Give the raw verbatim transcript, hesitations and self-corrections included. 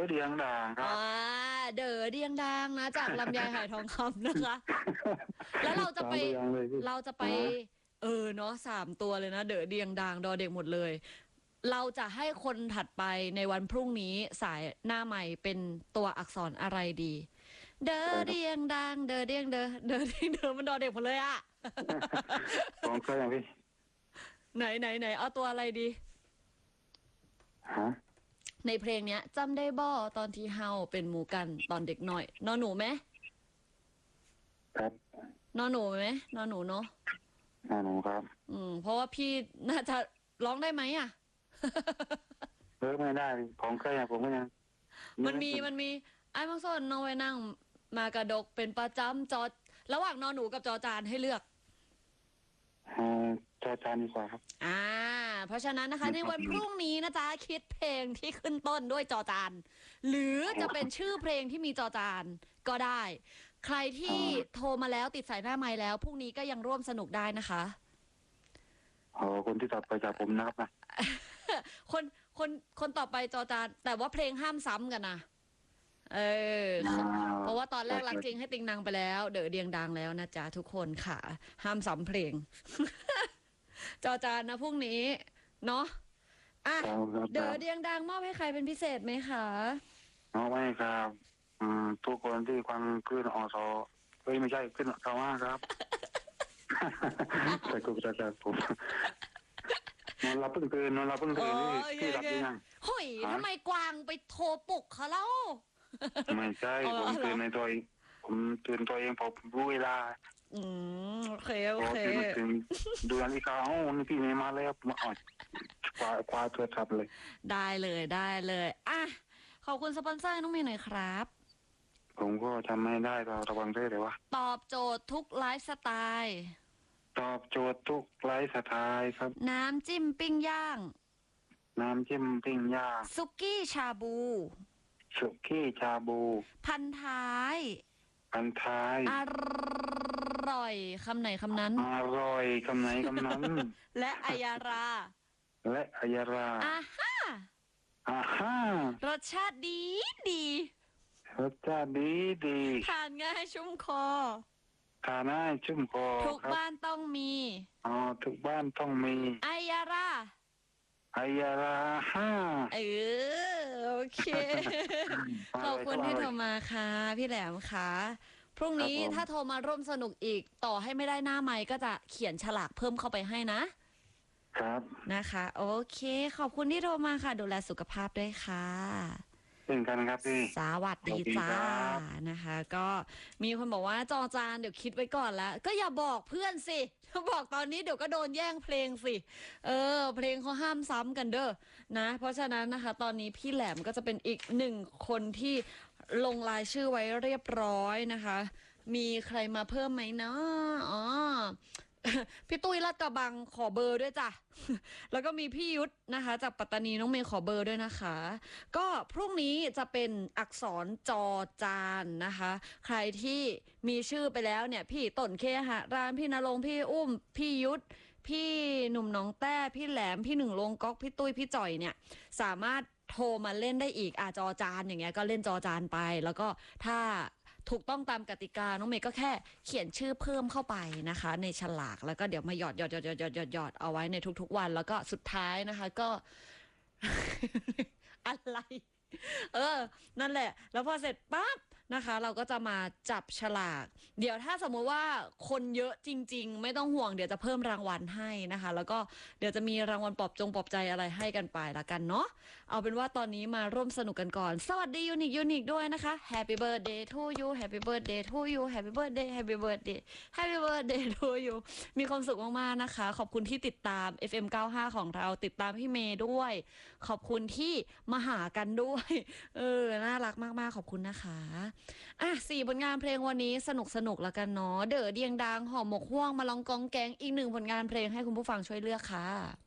เดียงด่างครับอ่าเด๋อเดียงดังนะจากลำไยหายทองคำนะคะ แล้วเราจะไปเราจะไปเออเนาะสามตัวเลยนะเด๋อเดียงดังดอเด็กหมดเลยเราจะให้คนถัดไปในวันพรุ่งนี้สายหน้าใหม่เป็นตัวอักษรอะไรดีเด๋อเดียงดังเด๋อเดียงเด๋อเด๋อเดียงเด๋อมันดอเด็กหมดเลยอะผมเคยอย่างพี่ไหนไหนไหนเอาตัวอะไรดีฮะในเพลงเนี้ยจำได้บ่ตอนที่เฮาเป็นหมูกันตอนเด็กหน่อยนอนหนูไหมครับนอนหนูไหมนอนหนูเนาะนอนหนูครับอืมเพราะว่าพี่น่าจะร้องได้ไหมอ่ะเลิกไม่ได้ผมเคยอย่างผมก็ยังมันมีมันมีไอ้มังสนน้องไว้นั่งมากระดกเป็นประจำจอระหว่างนอนหนูกับจอจานให้เลือกอ่าจอจานดีกว่าครับอ่าเพราะฉะนั้นนะคะในวันพรุ่งนี้นะจ๊ะคิดเพลงที่ขึ้นต้นด้วยจอจานหรือจะเป็นชื่อเพลงที่มีจอจานก็ได้ใครที่โทรมาแล้วติดสายหน้าไมค์แล้วพรุ่งนี้ก็ยังร่วมสนุกได้นะคะโอ้คนที่ต่อไปจากผมนะครับนะคนคนคนต่อไปจอจานแต่ว่าเพลงห้ามซ้ำกันนะเออเพราะว่าตอนแรกรักจริงให้ติงนางไปแล้วเด๋อเดียงดังแล้วนะจ๊ะทุกคนค่ะห้ามซ้ำเพลงจอจานนะพรุ่งนี้เนาะอ่ะเด๋อเดียงดังมอบให้ใครเป็นพิเศษไหมคะอ๋อไม่ครับอืมทุกคนที่ฟังขึ้นอสเฮ้ยไม่ใช่ขึ้นคำว่าครับแต่กูจะจะผมนอนรับเพิ่งตื่นนอนรับเพิ่งตื่นที่ที่หลับยังเฮ้ยทำไมกวางไปโทรปลุกเขาเล่าไม่ใช่ผมตื่นในตัวเองผมตื่นตัวเองผมรู้เวลาอืมโอเคโอเคดูนาฬิกาโอ้นี่พี่เมย์มาแล้วมาอ่อยคว้าคว้าโทรศัพท์เลยได้เลยได้เลยอ่ะขอบคุณสปอนเซอร์น้องเมย์หน่อยครับผมก็ทำไม่ได้เราระวังด้วยเลยวะตอบโจทย์ทุกไลฟ์สไตล์ตอบโจทย์ทุกไลฟ์สไตล์ครับน้ำจิ้มปิ้งย่างน้ำจิ้มปิ้งย่างซุกี้ชาบูสุกี้ชาบูพันท้ายพันท้ายอร่อยคำไหนคำนั้นอร่อยคำไหนคำนั้นและอายาราและอายาราอาฮ่าอาฮ่ารสชาติดีดีรสชาติดีดีทานง่ายชุ่มคอทานง่ายชุ่มคอทุกบ้านต้องมีอ๋อทุกบ้านต้องมีอายาราอายาราฮ่าเออโอเคขอบคุณที่โทรมาค่ะพี่แหลมค่ะพรุ่งนี้ถ้าโทรมาร่วมสนุกอีกต่อให้ไม่ได้หน้าไมค์ก็จะเขียนฉลากเพิ่มเข้าไปให้นะครับนะคะโอเคขอบคุณที่โทรมาค่ะดูแลสุขภาพด้วยค่ะเช่นกันครับพี่สวัสดีจ้านะคะก็มีคนบอกว่าจอจานเดี๋ยวคิดไว้ก่อนแล้วก็อย่าบอกเพื่อนสิถ้าบอกตอนนี้เดี๋ยวก็โดนแย่งเพลงสิเออเพลงเขาห้ามซ้ำกันเด้อนะเพราะฉะนั้นนะคะตอนนี้พี่แหลมก็จะเป็นอีกหนึ่งคนที่ลงรายชื่อไว้เรียบร้อยนะคะมีใครมาเพิ่มไหมเนาะอ๋อพี่ตุ้ยลาดกระบังขอเบอร์ด้วยจ้ะแล้วก็มีพี่ยุทธนะคะจากปัตตานีน้องเมย์ขอเบอร์ด้วยนะคะก็พรุ่งนี้จะเป็นอักษรจอจานนะคะใครที่มีชื่อไปแล้วเนี่ยพี่ต้นเคหะรานพี่นรงค์พี่อุ้มพี่ยุทธพี่หนุ่มน้องแต้พี่แหลมพี่หนึ่งลงก๊อกพี่ตุ้ยพี่จ่อยเนี่ยสามารถโทรมาเล่นได้อีกอ่ะจอจานอย่างเงี้ยก็เล่นจอจานไปแล้วก็ถ้าถูกต้องตามกติกาน้องเมย์ก็แค่เขียนชื่อเพิ่มเข้าไปนะคะในฉลากแล้วก็เดี๋ยวมาหยอดหยอดหยอดหยอดหยอดหยอดหยอดเอาไว้ในทุกๆวันแล้วก็สุดท้ายนะคะก็ อะไรเออนั่นแหละแล้วพอเสร็จปั๊บนะคะเราก็จะมาจับฉลากเดี๋ยวถ้าสมมติว่าคนเยอะจริงๆไม่ต้องห่วงเดี๋ยวจะเพิ่มรางวัลให้นะคะแล้วก็เดี๋ยวจะมีรางวัลปลอบจงปลอบใจอะไรให้กันไปละกันเนาะเอาเป็นว่าตอนนี้มาร่วมสนุกกันก่อนสวัสดียูนิคยูนิคด้วยนะคะ Happy birthday to you Happy birthday to you Happy birthday Happy birthday Happy birthday to you มีความสุขมากๆนะคะขอบคุณที่ติดตาม เอฟ เอ็ม เก้าสิบห้า ของเราติดตามพี่เมย์ด้วยขอบคุณที่มาหากันด้วยเออน่ารักมากๆขอบคุณนะคะอ่ะสี่ผลงานเพลงวันนี้สนุกสนุกแล้วกันเนาะเด๋อเดียงดังห่อหมกห่วงมาลองกองแกงอีกหนึ่งผลงานเพลงให้คุณผู้ฟังช่วยเลือกค่ะ